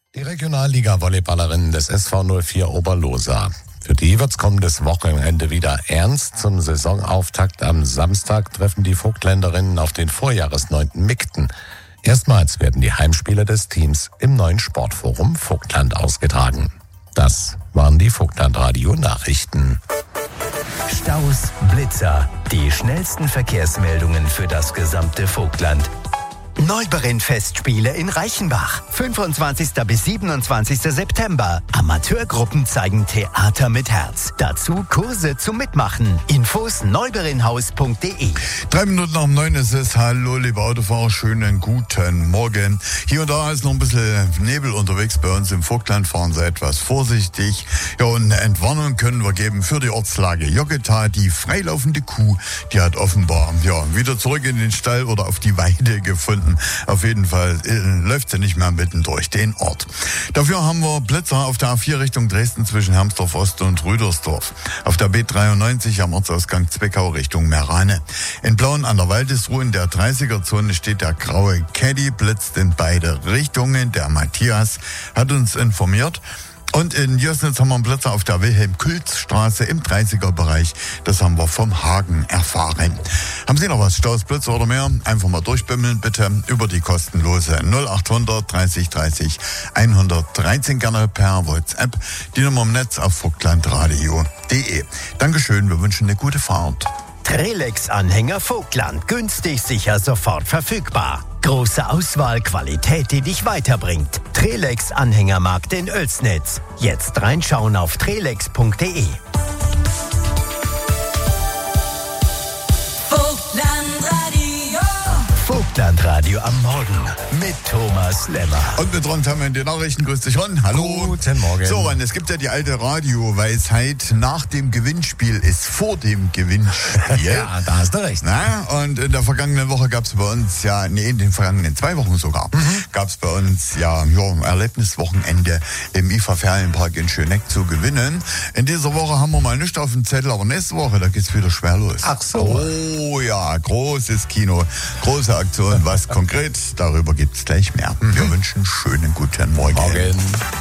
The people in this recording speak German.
Die Regionalliga-Volleyballerinnen des SV 04 Oberlosa. Für die wird's kommendes Wochenende wieder ernst. Zum Saisonauftakt am Samstag treffen die Vogtländerinnen auf den Vorjahresneunten Mikten. Erstmals werden die Heimspiele des Teams im neuen Sportforum Vogtland ausgetragen. Das waren die Vogtland-Radio-Nachrichten. Staus, Blitzer, die schnellsten Verkehrsmeldungen für das gesamte Vogtland. Neuberen-Festspiele in Reichenbach. 25. bis 27. September. Amateurgruppen zeigen Theater mit Herz. Dazu Kurse zum Mitmachen. Infos neuberinhaus.de. 3 Minuten nach 9 ist es. Hallo, liebe Autofahrer. Schönen guten Morgen. Hier und da ist noch ein bisschen Nebel unterwegs bei uns im Vogtland. Fahren Sie etwas vorsichtig. Ja, und eine Entwarnung können wir geben für die Ortslage Joggeta. Die freilaufende Kuh, die hat offenbar wieder zurück in den Stall oder auf die Weide gefunden. Auf jeden Fall läuft sie nicht mehr mitten durch den Ort. Dafür haben wir Blitzer auf der A4 Richtung Dresden zwischen Hermsdorf Ost und Rüdersdorf. Auf der B93 am Ortsausgang Zwickau Richtung Merane. In Blauen an der Waldesruhe in der 30er-Zone steht der graue Caddy, blitzt in beide Richtungen. Der Matthias hat uns informiert. Und in Jössnitz haben wir einen Blitzer auf der Wilhelm-Külz-Straße im 30er-Bereich. Das haben wir vom Hagen erfahren. Haben Sie noch was, Staus, Blitzer oder mehr? Einfach mal durchbimmeln bitte über die kostenlose 0800 30 30 113 gerne per WhatsApp. Die Nummer im Netz auf vogtlandradio.de. Dankeschön, wir wünschen eine gute Fahrt. Trelex-Anhänger Vogtland. Günstig, sicher, sofort verfügbar. Große Auswahl, Qualität, die dich weiterbringt. Trelex-Anhängermarkt in Oelsnitz. Jetzt reinschauen auf trelex.de. Vogtlandradio am Morgen mit Thomas Lemmer. Und mit Ron haben wir in den Nachrichten. Grüß dich, Ron. Hallo. Guten Morgen. So, Ron, es gibt ja die alte Radio-Weisheit, nach dem Gewinnspiel ist vor dem Gewinnspiel. Ja, da hast du recht. Na, und in der vergangenen Woche gab es bei uns in den vergangenen 2 Wochen sogar, gab es bei uns Erlebniswochenende im IFA-Ferienpark in Schöneck zu gewinnen. In dieser Woche haben wir mal nichts auf dem Zettel, aber nächste Woche, da geht's wieder schwer los. Ach so. Oh ja, großes Kino, große Aktion, was konkret, darüber gibt's gleich mehr. Wir wünschen schönen guten Morgen.